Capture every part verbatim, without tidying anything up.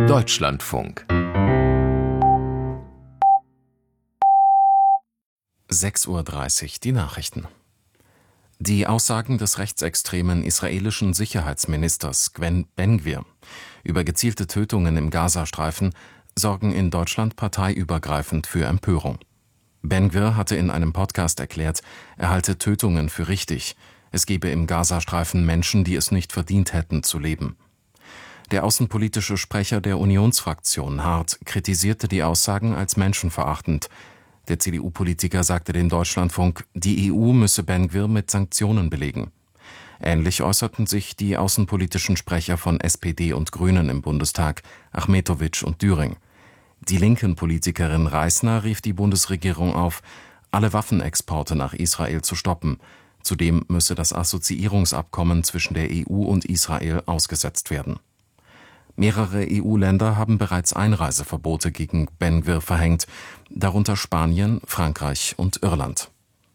Deutschlandfunk. sechs Uhr dreißig, die Nachrichten. Die Aussagen des rechtsextremen israelischen Sicherheitsministers Gwen Ben-Gvir über gezielte Tötungen im Gazastreifen sorgen in Deutschland parteiübergreifend für Empörung. Ben-Gvir hatte in einem Podcast erklärt, er halte Tötungen für richtig. Es gebe im Gazastreifen Menschen, die es nicht verdient hätten zu leben. Der außenpolitische Sprecher der Unionsfraktion Hart kritisierte die Aussagen als menschenverachtend. Der C D U-Politiker sagte dem Deutschlandfunk, die E U müsse Ben-Gvir mit Sanktionen belegen. Ähnlich äußerten sich die außenpolitischen Sprecher von S P D und Grünen im Bundestag, Achmetowitsch und Düring. Die linken Politikerin Reisner rief die Bundesregierung auf, alle Waffenexporte nach Israel zu stoppen. Zudem müsse das Assoziierungsabkommen zwischen der E U und Israel ausgesetzt werden. Mehrere E U-Länder haben bereits Einreiseverbote gegen Ben-Gvir verhängt, darunter Spanien, Frankreich und Irland.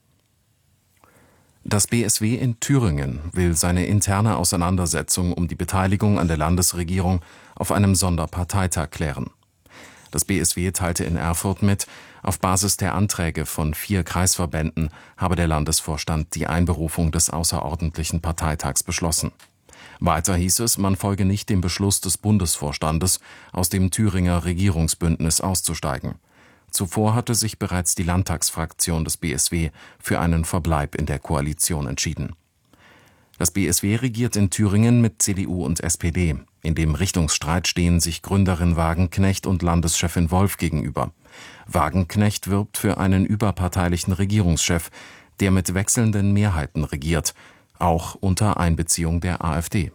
Das B S W in Thüringen will seine interne Auseinandersetzung um die Beteiligung an der Landesregierung auf einem Sonderparteitag klären. Das B S W teilte in Erfurt mit, auf Basis der Anträge von vier Kreisverbänden habe der Landesvorstand die Einberufung des außerordentlichen Parteitags beschlossen. Weiter hieß es, man folge nicht dem Beschluss des Bundesvorstandes, aus dem Thüringer Regierungsbündnis auszusteigen. Zuvor hatte sich bereits die Landtagsfraktion des B S W für einen Verbleib in der Koalition entschieden. Das B S W regiert in Thüringen mit C D U und S P D. In dem Richtungsstreit stehen sich Gründerin Wagenknecht und Landeschefin Wolf gegenüber. Wagenknecht wirbt für einen überparteilichen Regierungschef, der mit wechselnden Mehrheiten regiert, auch unter Einbeziehung der AfD.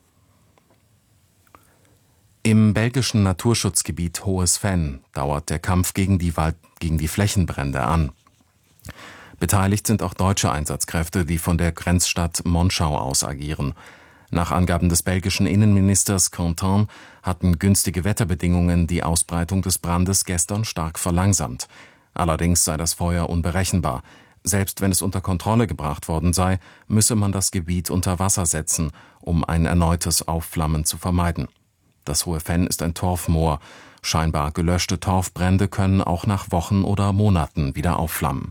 Im belgischen Naturschutzgebiet Hohes Venn dauert der Kampf gegen die, Wald- gegen die Flächenbrände an. Beteiligt sind auch deutsche Einsatzkräfte, die von der Grenzstadt Monschau aus agieren. Nach Angaben des belgischen Innenministers Quentin hatten günstige Wetterbedingungen die Ausbreitung des Brandes gestern stark verlangsamt. Allerdings sei das Feuer unberechenbar. Selbst wenn es unter Kontrolle gebracht worden sei, müsse man das Gebiet unter Wasser setzen, um ein erneutes Aufflammen zu vermeiden. Das Hohe Venn ist ein Torfmoor. Scheinbar gelöschte Torfbrände können auch nach Wochen oder Monaten wieder aufflammen.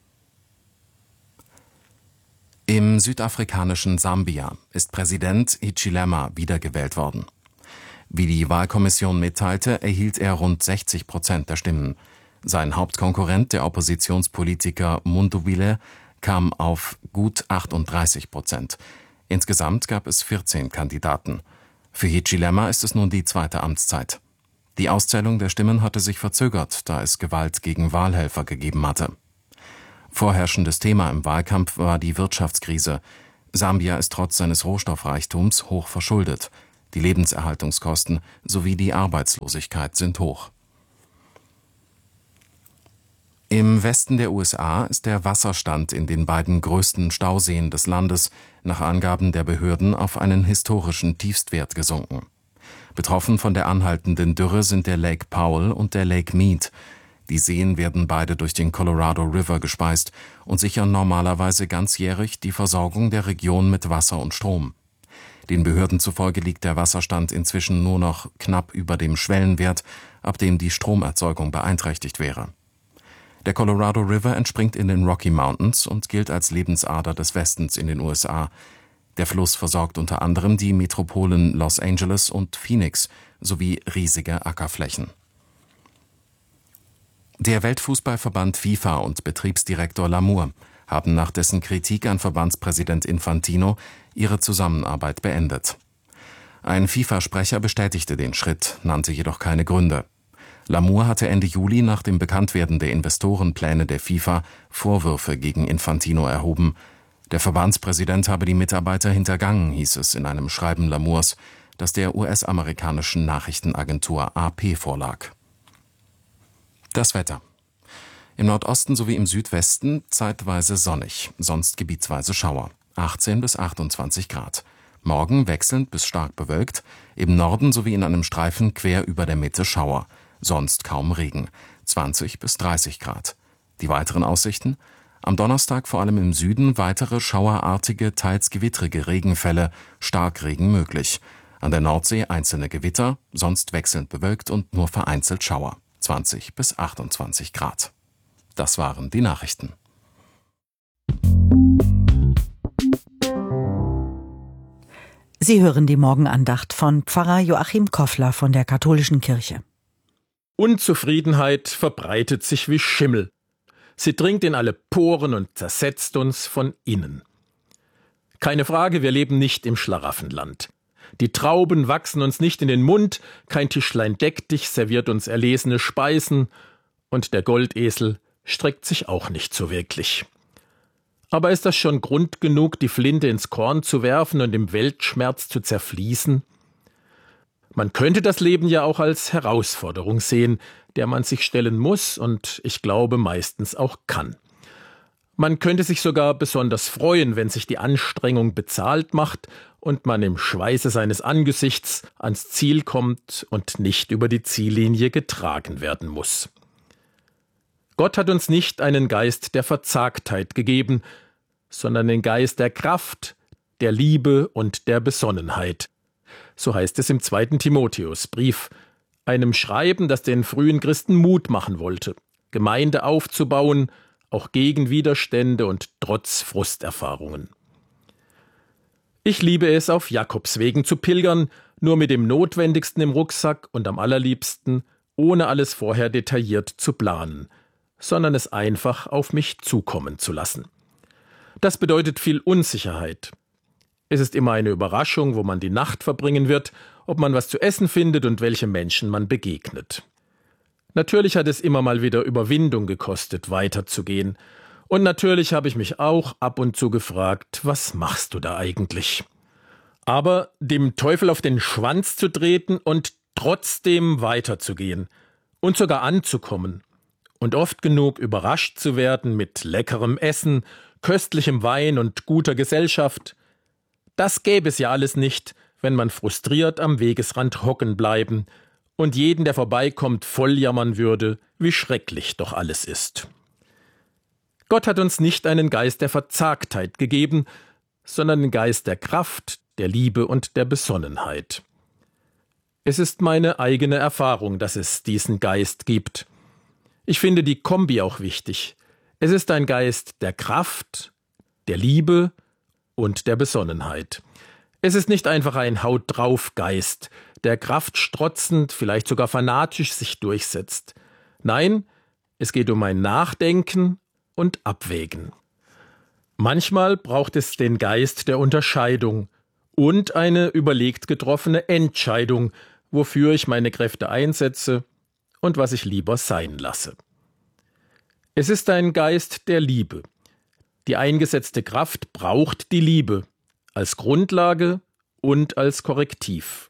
Im südafrikanischen Sambia ist Präsident Hichilema wiedergewählt worden. Wie die Wahlkommission mitteilte, erhielt er rund sechzig Prozent der Stimmen. Sein Hauptkonkurrent, der Oppositionspolitiker Mundubile, kam auf gut achtunddreißig Prozent. Insgesamt gab es vierzehn Kandidaten. Für Hichilema ist es nun die zweite Amtszeit. Die Auszählung der Stimmen hatte sich verzögert, da es Gewalt gegen Wahlhelfer gegeben hatte. Vorherrschendes Thema im Wahlkampf war die Wirtschaftskrise. Sambia ist trotz seines Rohstoffreichtums hoch verschuldet. Die Lebenserhaltungskosten sowie die Arbeitslosigkeit sind hoch. Im Westen der U S A ist der Wasserstand in den beiden größten Stauseen des Landes nach Angaben der Behörden auf einen historischen Tiefstwert gesunken. Betroffen von der anhaltenden Dürre sind der Lake Powell und der Lake Mead. Die Seen werden beide durch den Colorado River gespeist und sichern normalerweise ganzjährig die Versorgung der Region mit Wasser und Strom. Den Behörden zufolge liegt der Wasserstand inzwischen nur noch knapp über dem Schwellenwert, ab dem die Stromerzeugung beeinträchtigt wäre. Der Colorado River entspringt in den Rocky Mountains und gilt als Lebensader des Westens in den U S A. Der Fluss versorgt unter anderem die Metropolen Los Angeles und Phoenix sowie riesige Ackerflächen. Der Weltfußballverband FIFA und Betriebsdirektor Lamour haben nach dessen Kritik an Verbandspräsident Infantino ihre Zusammenarbeit beendet. Ein FIFA-Sprecher bestätigte den Schritt, nannte jedoch keine Gründe. Lamour hatte Ende Juli nach dem Bekanntwerden der Investorenpläne der FIFA Vorwürfe gegen Infantino erhoben. Der Verbandspräsident habe die Mitarbeiter hintergangen, hieß es in einem Schreiben Lamours, das der U S-amerikanischen Nachrichtenagentur A P vorlag. Das Wetter. Im Nordosten sowie im Südwesten zeitweise sonnig, sonst gebietsweise Schauer. achtzehn bis achtundzwanzig Grad. Morgen wechselnd bis stark bewölkt, im Norden sowie in einem Streifen quer über der Mitte Schauer. Sonst kaum Regen, zwanzig bis dreißig Grad. Die weiteren Aussichten? Am Donnerstag vor allem im Süden weitere schauerartige, teils gewittrige Regenfälle, Starkregen möglich. An der Nordsee einzelne Gewitter, sonst wechselnd bewölkt und nur vereinzelt Schauer. zwanzig bis achtundzwanzig Grad. Das waren die Nachrichten. Sie hören die Morgenandacht von Pfarrer Joachim Koffler von der Katholischen Kirche. Unzufriedenheit verbreitet sich wie Schimmel. Sie dringt in alle Poren und zersetzt uns von innen. Keine Frage, wir leben nicht im Schlaraffenland. Die Trauben wachsen uns nicht in den Mund, kein Tischlein deck dich serviert uns erlesene Speisen und der Goldesel streckt sich auch nicht so wirklich. Aber ist das schon Grund genug, die Flinte ins Korn zu werfen und im Weltschmerz zu zerfließen? Man könnte das Leben ja auch als Herausforderung sehen, der man sich stellen muss und ich glaube meistens auch kann. Man könnte sich sogar besonders freuen, wenn sich die Anstrengung bezahlt macht und man im Schweiße seines Angesichts ans Ziel kommt und nicht über die Ziellinie getragen werden muss. Gott hat uns nicht einen Geist der Verzagtheit gegeben, sondern den Geist der Kraft, der Liebe und der Besonnenheit. So heißt es im zweiten Timotheusbrief, einem Schreiben, das den frühen Christen Mut machen wollte, Gemeinde aufzubauen, auch gegen Widerstände und trotz Frusterfahrungen. Ich liebe es, auf Jakobswegen zu pilgern, nur mit dem Notwendigsten im Rucksack und am allerliebsten, ohne alles vorher detailliert zu planen, sondern es einfach auf mich zukommen zu lassen. Das bedeutet viel Unsicherheit. Es ist immer eine Überraschung, wo man die Nacht verbringen wird, ob man was zu essen findet und welche Menschen man begegnet. Natürlich hat es immer mal wieder Überwindung gekostet, weiterzugehen. Und natürlich habe ich mich auch ab und zu gefragt, was machst du da eigentlich? Aber dem Teufel auf den Schwanz zu treten und trotzdem weiterzugehen und sogar anzukommen und oft genug überrascht zu werden mit leckerem Essen, köstlichem Wein und guter Gesellschaft, das gäbe es ja alles nicht, wenn man frustriert am Wegesrand hocken bleiben und jeden, der vorbeikommt, volljammern würde, wie schrecklich doch alles ist. Gott hat uns nicht einen Geist der Verzagtheit gegeben, sondern den Geist der Kraft, der Liebe und der Besonnenheit. Es ist meine eigene Erfahrung, dass es diesen Geist gibt. Ich finde die Kombi auch wichtig. Es ist ein Geist der Kraft, der Liebe und der Besonnenheit. Es ist nicht einfach ein Haut-drauf-Geist, der kraftstrotzend, vielleicht sogar fanatisch sich durchsetzt. Nein, es geht um ein Nachdenken und Abwägen. Manchmal braucht es den Geist der Unterscheidung und eine überlegt getroffene Entscheidung, wofür ich meine Kräfte einsetze und was ich lieber sein lasse. Es ist ein Geist der Liebe. Die eingesetzte Kraft braucht die Liebe als Grundlage und als Korrektiv.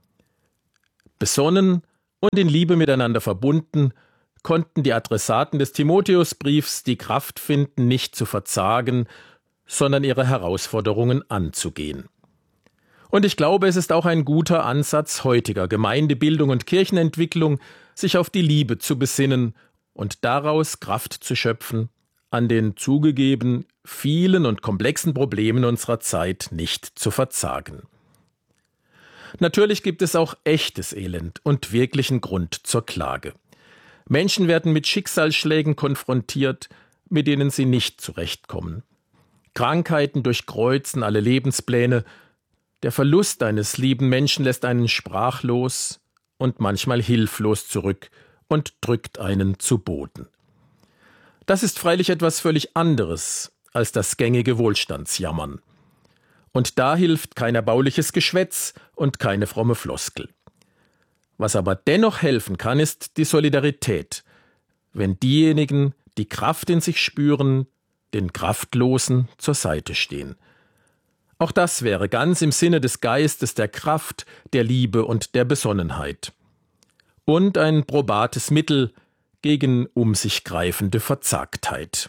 Besonnen und in Liebe miteinander verbunden, konnten die Adressaten des Timotheusbriefs die Kraft finden, nicht zu verzagen, sondern ihre Herausforderungen anzugehen. Und ich glaube, es ist auch ein guter Ansatz heutiger Gemeindebildung und Kirchenentwicklung, sich auf die Liebe zu besinnen und daraus Kraft zu schöpfen, an den zugegeben vielen und komplexen Problemen unserer Zeit nicht zu verzagen. Natürlich gibt es auch echtes Elend und wirklichen Grund zur Klage. Menschen werden mit Schicksalsschlägen konfrontiert, mit denen sie nicht zurechtkommen. Krankheiten durchkreuzen alle Lebenspläne. Der Verlust eines lieben Menschen lässt einen sprachlos und manchmal hilflos zurück und drückt einen zu Boden. Das ist freilich etwas völlig anderes als das gängige Wohlstandsjammern. Und da hilft kein erbauliches Geschwätz und keine fromme Floskel. Was aber dennoch helfen kann, ist die Solidarität, wenn diejenigen, die Kraft in sich spüren, den Kraftlosen zur Seite stehen. Auch das wäre ganz im Sinne des Geistes der Kraft, der Liebe und der Besonnenheit. Und ein probates Mittel gegen um sich greifende Verzagtheit.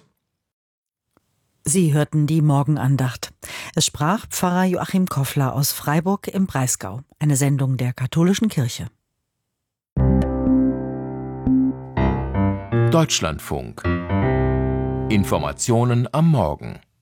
Sie hörten die Morgenandacht. Es sprach Pfarrer Joachim Koffler aus Freiburg im Breisgau, eine Sendung der Katholischen Kirche. Deutschlandfunk. Informationen am Morgen.